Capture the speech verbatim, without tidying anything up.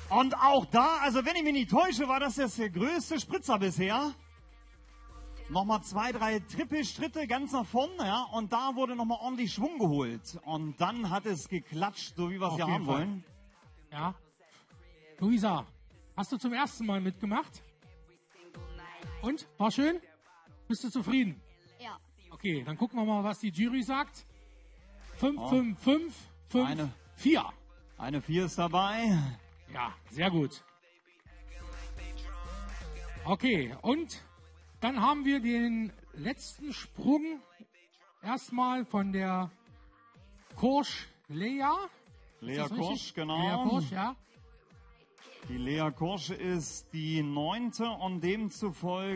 Und auch da, also wenn ich mich nicht täusche, war das jetzt der größte Spritzer bisher. Nochmal zwei, drei Trippelschritte ganz nach vorne, ja, und da wurde nochmal ordentlich Schwung geholt. Und dann hat es geklatscht, so wie wir es hier haben wollen. Ja. Luisa, hast du zum ersten Mal mitgemacht? Und? War schön? Bist du zufrieden? Ja. Okay, dann gucken wir mal, was die Jury sagt. fünf, Oh. fünf, fünf, fünf, Eine. vier. Eine vier ist dabei. Ja, sehr gut. Okay, und dann haben wir den letzten Sprung erstmal von der Korsch Lea. Lea Korsch, genau. Lea Korsch, ja. Die Lea Korsch ist die neunte und demzufolge